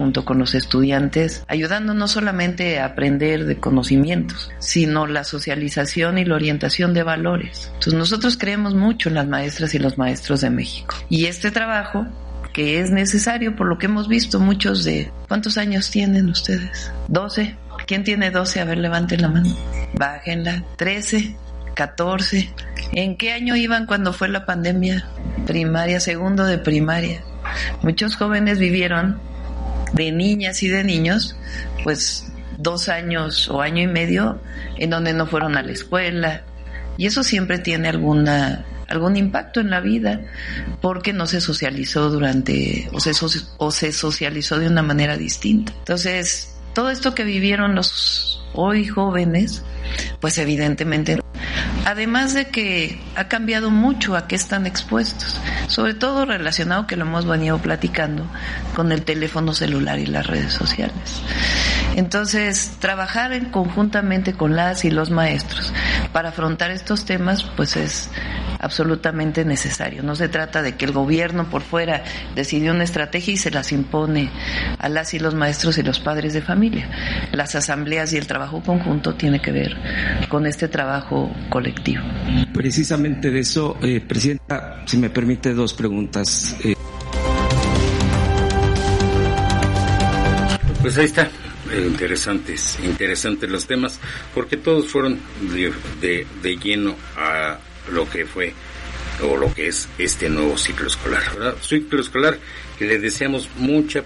junto con los estudiantes, ayudando no solamente a aprender de conocimientos, sino la socialización y la orientación de valores. Entonces nosotros creemos mucho en las maestras y los maestros de México. Y este trabajo, que es necesario por lo que hemos visto muchos de... ¿Cuántos años tienen ustedes? 12. ¿Quién tiene 12? A ver, levanten la mano. Bájenla. 13, 14. ¿En qué año iban cuando fue la pandemia? Primaria, segundo de primaria. Muchos jóvenes vivieron, de niñas y de niños, pues 2 años o año y medio en donde no fueron a la escuela, y eso siempre tiene algún impacto en la vida porque no se socializó o se socializó de una manera distinta. Entonces, todo esto que vivieron los hoy jóvenes, pues evidentemente, además de que ha cambiado mucho a qué están expuestos, sobre todo relacionado, que lo hemos venido platicando, con el teléfono celular y las redes sociales. Entonces, trabajar conjuntamente con las y los maestros para afrontar estos temas, pues es absolutamente necesario. No se trata de que el gobierno por fuera decidió una estrategia y se las impone a las y los maestros y los padres de familia. Las asambleas y el trabajo conjunto tiene que ver con este trabajo colectivo. Precisamente de eso, Presidenta, si me permite 2 preguntas. Pues ahí está. Interesantes los temas, porque todos fueron de lleno a lo que fue o lo que es este nuevo ciclo escolar, ¿verdad? Ciclo escolar que le deseamos mucha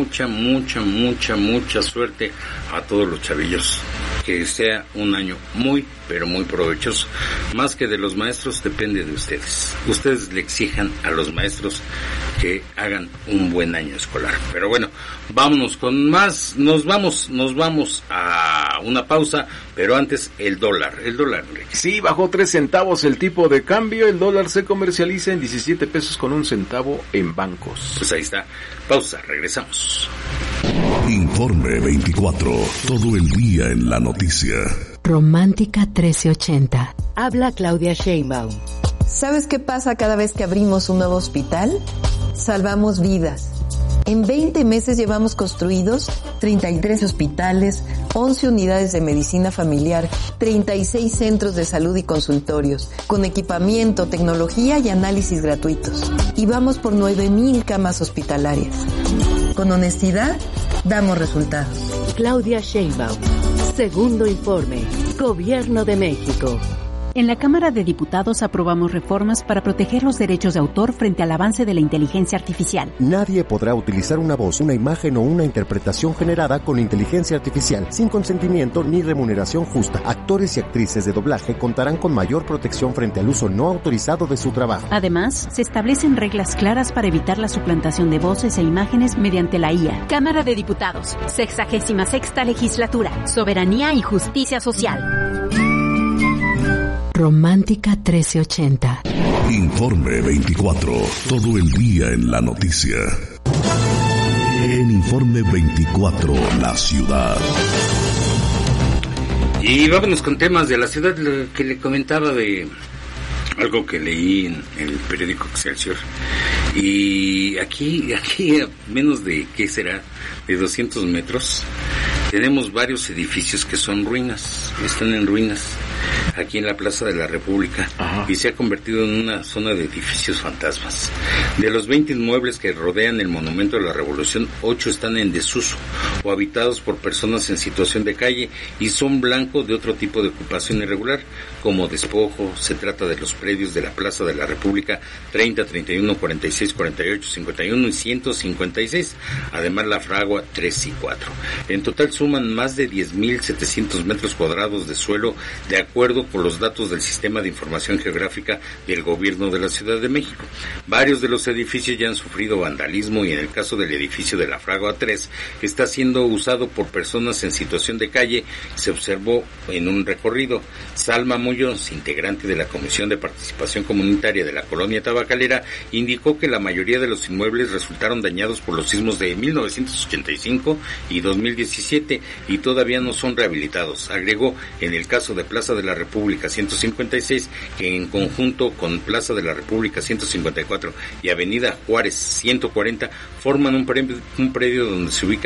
suerte a todos los chavillos, que sea un año muy provechoso. Más que de los maestros, depende de ustedes. Ustedes le exijan a los maestros que hagan un buen año escolar. Pero bueno, vámonos con más. Nos vamos a una pausa, pero antes el dólar, Sí, bajó 3 centavos el tipo de cambio. El dólar se comercializa en 17 pesos con 1 centavo en bancos. Pues ahí está. Pausa, regresamos. Informe 24, todo el día en la noticia. Romántica 1380. Habla Claudia Sheinbaum. ¿Sabes qué pasa cada vez que abrimos un nuevo hospital? Salvamos vidas. En 20 meses llevamos construidos 33 hospitales, 11 unidades de medicina familiar, 36 centros de salud y consultorios, con equipamiento, tecnología y análisis gratuitos. Y vamos por 9,000 camas hospitalarias. Con honestidad, damos resultados. Claudia Sheinbaum. Segundo informe. Gobierno de México. En la Cámara de Diputados aprobamos reformas para proteger los derechos de autor frente al avance de la inteligencia artificial. Nadie podrá utilizar una voz, una imagen o una interpretación generada con inteligencia artificial sin consentimiento ni remuneración justa. Actores y actrices de doblaje contarán con mayor protección frente al uso no autorizado de su trabajo. Además, se establecen reglas claras para evitar la suplantación de voces e imágenes mediante la IA. Cámara de Diputados, 66ª Legislatura, Soberanía y Justicia Social. Romántica 1380. Informe 24, todo el día en la noticia. En Informe 24, la ciudad. Y vámonos con temas de la ciudad, lo que le comentaba de algo que leí en el periódico Excelsior. Y aquí a menos de, ¿qué será?, de 200 metros, tenemos varios edificios que son ruinas, están en ruinas, aquí en la Plaza de la República. Ajá. Y se ha convertido en una zona de edificios fantasmas. De los 20 inmuebles que rodean el Monumento de la Revolución, 8 están en desuso o habitados por personas en situación de calle y son blanco de otro tipo de ocupación irregular, como despojo. Se trata de los predios de la Plaza de la República 30, 31, 46, 48, 51 y 156, además la Fragua 3 y 4. En total suman más de 10.700 metros cuadrados de suelo, de acuerdo con los datos del Sistema de Información Geográfica del Gobierno de la Ciudad de México. Varios de los edificios ya han sufrido vandalismo y en el caso del edificio de la Fragua 3 está siendo usado por personas en situación de calle. Se observó en un recorrido. Salma Muñoz, integrante de la Comisión de Participación Comunitaria de la Colonia Tabacalera, indicó que la mayoría de los inmuebles resultaron dañados por los sismos de 1985 y 2017 y todavía no son rehabilitados. Agregó, en el caso de Plaza de la República, República 156, que en conjunto con Plaza de la República 154 y Avenida Juárez 140 forman un predio donde se ubica